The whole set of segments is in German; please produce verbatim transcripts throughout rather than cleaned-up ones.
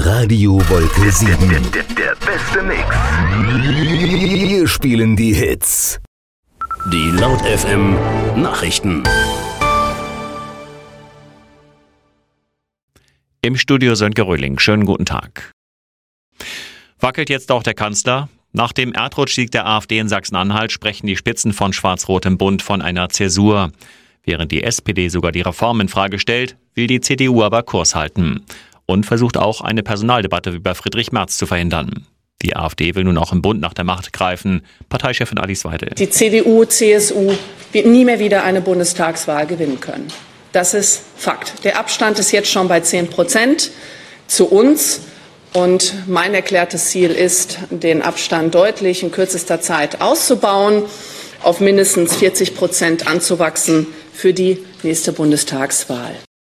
Radio Wolke sieben. Der, der, der beste Mix. Wir spielen die Hits. Die Laut F M Nachrichten. Im Studio Sönke Röhling. Schönen guten Tag. Wackelt jetzt auch der Kanzler? Nach dem Erdrutschsieg der AfD in Sachsen-Anhalt sprechen die Spitzen von Schwarz-Rot im Bund von einer Zäsur. Während die S P D sogar die Reform in Frage stellt, will die C D U aber Kurs halten. Und versucht auch eine Personaldebatte wie bei Friedrich Merz zu verhindern. Die AfD will nun auch im Bund nach der Macht greifen. Parteichefin Alice Weidel. Die C D U, C S U wird nie mehr wieder eine Bundestagswahl gewinnen können. Das ist Fakt. Der Abstand ist jetzt schon bei zehn Prozent zu uns. Und mein erklärtes Ziel ist, den Abstand deutlich in kürzester Zeit auszubauen, auf mindestens vierzig Prozent anzuwachsen für die nächste Bundestagswahl.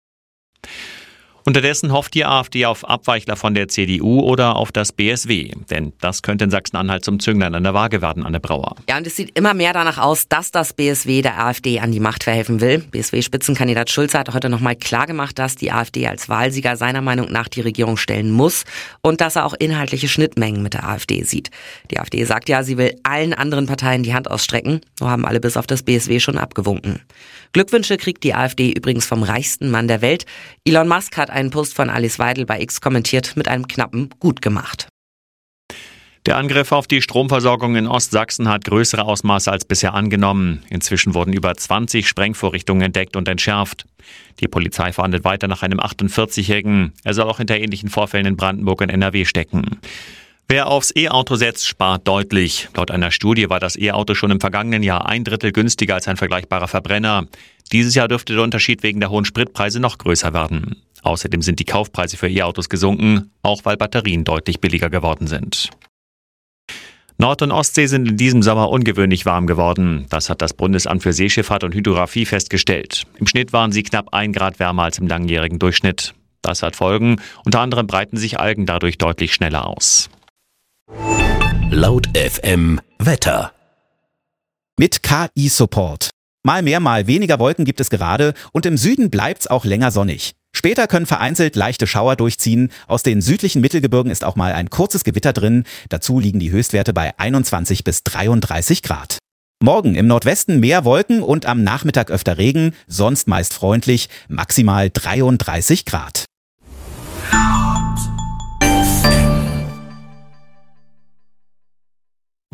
Unterdessen hofft die AfD auf Abweichler von der C D U oder auf das B S W. Denn das könnte in Sachsen-Anhalt zum Zünglein an der Waage werden, Anne Brauer. Ja, und es sieht immer mehr danach aus, dass das B S W der AfD an die Macht verhelfen will. B S W-Spitzenkandidat Schulze hat heute nochmal klargemacht, dass die AfD als Wahlsieger seiner Meinung nach die Regierung stellen muss und dass er auch inhaltliche Schnittmengen mit der AfD sieht. Die AfD sagt ja, sie will allen anderen Parteien die Hand ausstrecken. So haben alle bis auf das B S W schon abgewunken. Glückwünsche kriegt die AfD übrigens vom reichsten Mann der Welt. Elon Musk hat einen Post von Alice Weidel bei X kommentiert mit einem knappen Gut gemacht. Der Angriff auf die Stromversorgung in Ostsachsen hat größere Ausmaße als bisher angenommen. Inzwischen wurden über zwanzig Sprengvorrichtungen entdeckt und entschärft. Die Polizei verhandelt weiter nach einem achtundvierzigjährigen. Er soll auch hinter ähnlichen Vorfällen in Brandenburg und N R W stecken. Wer aufs E-Auto setzt, spart deutlich. Laut einer Studie war das E-Auto schon im vergangenen Jahr ein Drittel günstiger als ein vergleichbarer Verbrenner. Dieses Jahr dürfte der Unterschied wegen der hohen Spritpreise noch größer werden. Außerdem sind die Kaufpreise für E-Autos gesunken, auch weil Batterien deutlich billiger geworden sind. Nord- und Ostsee sind in diesem Sommer ungewöhnlich warm geworden. Das hat das Bundesamt für Seeschifffahrt und Hydrographie festgestellt. Im Schnitt waren sie knapp ein Grad wärmer als im langjährigen Durchschnitt. Das hat Folgen. Unter anderem breiten sich Algen dadurch deutlich schneller aus. Laut F M Wetter. Mit K I-Support. Mal mehr, mal weniger Wolken gibt es gerade und im Süden bleibt's auch länger sonnig. Später können vereinzelt leichte Schauer durchziehen. Aus den südlichen Mittelgebirgen ist auch mal ein kurzes Gewitter drin. Dazu liegen die Höchstwerte bei einundzwanzig bis dreiunddreißig Grad. Morgen im Nordwesten mehr Wolken und am Nachmittag öfter Regen, sonst meist freundlich, maximal dreiunddreißig Grad.